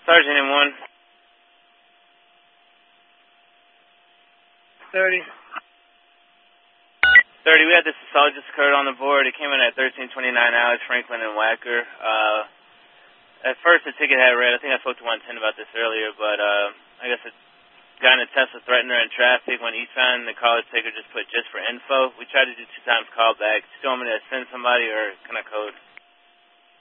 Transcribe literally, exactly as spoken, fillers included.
Sergeant M one. thirty. thirty, we had this assault just occurred on the board. It came in at thirteen twenty-nine Alex Franklin and Wacker. Uh, at first the ticket had read, I think I spoke to one ten about this earlier, but uh, I guess it got in a Tesla threatened her in traffic. When Eastbound, the caller taker just put just for info. We tried to do two times call back. Still want me to send somebody or can I code?